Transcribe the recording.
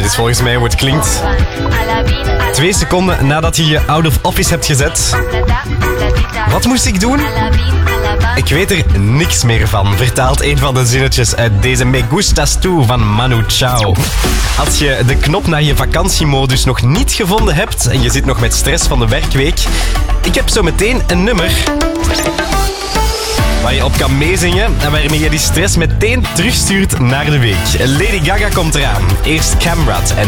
Dit is volgens mij hoe het klinkt. 2 seconden nadat je je out of office hebt gezet. Wat moest ik doen? Ik weet er niks meer van, vertaalt een van de zinnetjes uit deze Me Gustas Tu van Manu Chao. Als je de knop naar je vakantiemodus nog niet gevonden hebt en je zit nog met stress van de werkweek, ik heb zo meteen een nummer waar je op kan meezingen en waarmee je die stress meteen terugstuurt naar de week. Lady Gaga komt eraan. Eerst Camrat en